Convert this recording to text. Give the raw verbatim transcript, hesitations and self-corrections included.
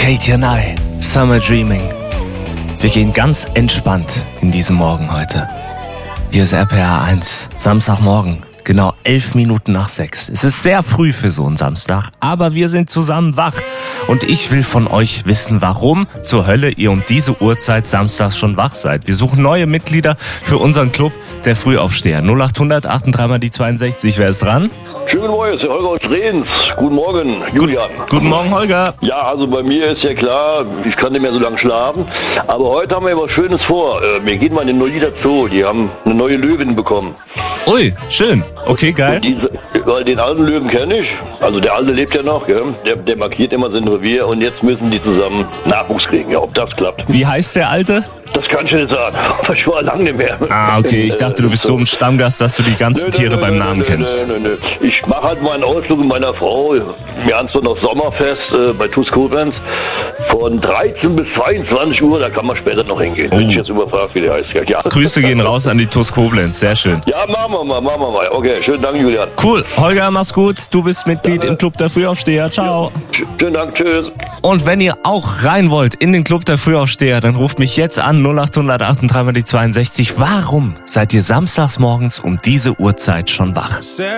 Katie and I, Summer Dreaming. Wir gehen ganz entspannt in diesen Morgen heute. Hier ist R P R eins, Samstagmorgen, genau elf Minuten nach sechs. Es ist sehr früh für so einen Samstag, aber wir sind zusammen wach. Und ich will von euch wissen, warum zur Hölle ihr um diese Uhrzeit samstags schon wach seid. Wir suchen neue Mitglieder für unseren Club der Frühaufsteher. null acht hundert achtunddreißig mal die zweiundsechzig, wer ist dran? Schönen guten Morgen, ist der Holger aus Drehens. Guten Morgen, Julian. Gut, guten Morgen, Holger. Ja, also bei mir ist ja klar, ich kann nicht mehr so lange schlafen. Aber heute haben wir was Schönes vor. Wir gehen mal in den Nolita Zoo. Die haben eine neue Löwin bekommen. Ui, schön. Okay, geil. Diese, weil den alten Löwen kenne ich. Also der alte lebt ja noch. Gell? Der, der markiert immer sein Revier. Und jetzt müssen die zusammen Nachwuchs kriegen. Ja, ob das klappt. Wie heißt der Alte? Das kann ich nicht sagen. Aber ich war lange nicht mehr. Ah, okay. Ich dachte, du bist so ein Stammgast, dass du die ganzen Nö, nö, Tiere nö, beim nö, Namen nö, kennst. Nö, nö, nö. Ich mache halt mal einen Ausflug mit meiner Frau. Wir haben so noch Sommerfest äh, bei TuS Koblenz. Von dreizehn bis zweiundzwanzig Uhr, da kann man später noch hingehen. Oh. Bin ich jetzt überfragt, wie der heißt. Ja. Grüße gehen raus an die TuS Koblenz. Sehr schön. Ja, machen wir mal, machen wir mal. Okay, schönen Dank, Julian. Cool. Holger, mach's gut. Du bist Mitglied im Club der Frühaufsteher. Ciao. Schönen Dank, tschüss. Und wenn ihr auch rein wollt in den Club der Frühaufsteher, dann ruft mich jetzt an null acht hundert achtunddreißig mal die zweiundsechzig. Warum seid ihr samstags morgens um diese Uhrzeit schon wach?